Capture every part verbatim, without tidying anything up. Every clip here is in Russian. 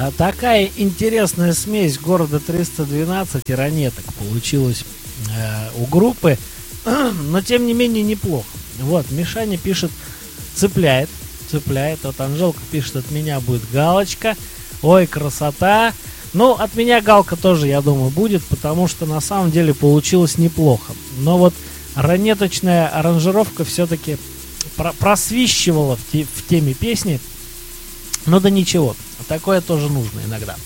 А такая интересная смесь города триста двенадцать и ранеток получилась э, у группы, но тем не менее неплохо. Вот, Мишаня пишет, цепляет, цепляет. Вот Анжелка пишет, от меня будет галочка. Ой, красота. Ну, от меня галка тоже, я думаю, будет, потому что на самом деле получилось неплохо. Но вот ранеточная аранжировка все-таки про- просвищивала в, те- в теме песни. Ну да ничего, такое тоже нужно иногда.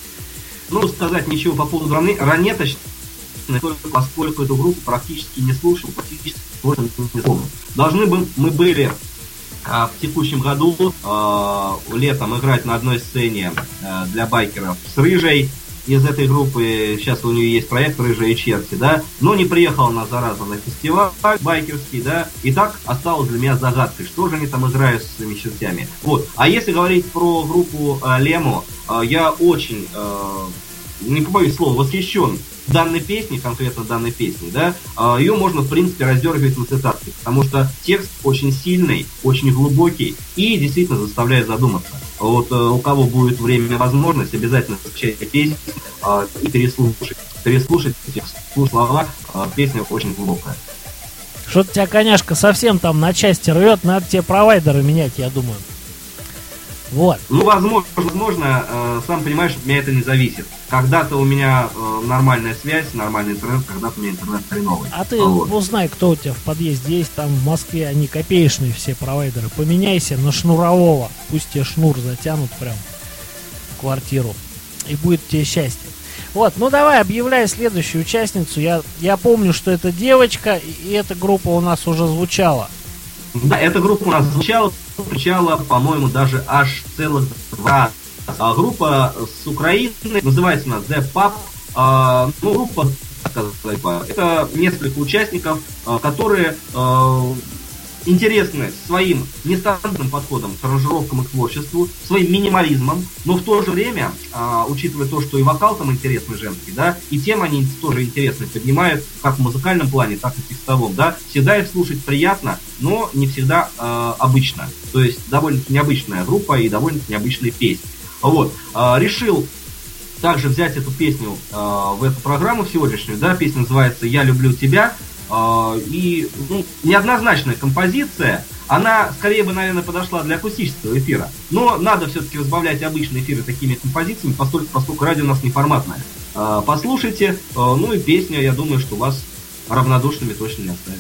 Ну, сказать ничего по поводу ране- ранеточной, только поскольку эту группу практически не слушал, практически не помню. Должны бы мы были а, в текущем году а, летом играть на одной сцене а, для байкеров с Рыжей из этой группы. Сейчас у нее есть проект «Рыжая и черти», да, но не приехала она, зараза, на фестиваль байкерский, да, и так осталось для меня загадкой, что же они там играют с своими чертями. Вот. А если говорить про группу а, Лемо, а, я очень, а, не побоюсь слова, восхищен данной песней, конкретно данной песней, да, а, ее можно, в принципе, раздергивать на цитатки, потому что текст очень сильный, очень глубокий и действительно заставляет задуматься. Вот у кого будет время и возможность, обязательно скачайте песню э, и переслушать. Переслушать слова, э, песня очень глубокая. Что-то тебя, коняшка, совсем там на части рвет, надо тебе провайдеры менять, я думаю. Вот. Ну, возможно, возможно э, сам понимаешь, от меня это не зависит. Когда-то у меня э, нормальная связь, нормальный интернет, когда-то у меня интернет хреновый. А ты вот. узнай, кто у тебя в подъезде есть, там в Москве они копеечные все провайдеры. Поменяйся на шнурового, пусть тебе шнур затянут прям в квартиру, и будет тебе счастье. Вот, ну давай, объявляй следующую участницу. Я, я помню, что это девочка, и эта группа у нас уже звучала. Да, эта группа у нас звучала, звучала, по-моему, даже аж целых два раза. Группа с Украины, называется она The Pub. А, ну, группа, это несколько участников, которые а, интересны своим нестандартным подходом к аранжировкам и к творчеству, своим минимализмом, но в то же время, а, учитывая то, что и вокал там интересный женский, да, и темы они тоже интересные поднимают, как в музыкальном плане, так и в текстовом, да, всегда их слушать приятно, но не всегда а, обычно. То есть довольно-таки необычная группа и довольно-таки необычные песни. Вот. А, решил также взять эту песню а, в эту программу сегодняшнюю, да, песня называется «Я люблю тебя». И ну, неоднозначная композиция, она скорее бы, наверное, подошла для акустического эфира. Но надо все-таки разбавлять обычные эфиры такими композициями, поскольку, поскольку радио у нас неформатное. Послушайте, ну и песня, я думаю, что вас равнодушными точно не оставит.